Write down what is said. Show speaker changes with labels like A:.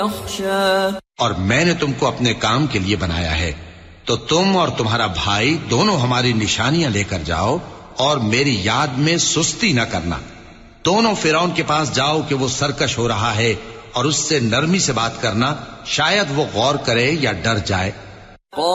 A: और मैंने तुमको अपने काम के लिए बनाया है, तो तुम और तुम्हारा भाई दोनों हमारी निशानियां लेकर जाओ और मेरी याद में सुस्ती न करना। दोनों फिरौन के पास जाओ कि वो सरकश हो रहा है, और उससे नरमी से बात करना, शायद वो गौर करे या डर जाए।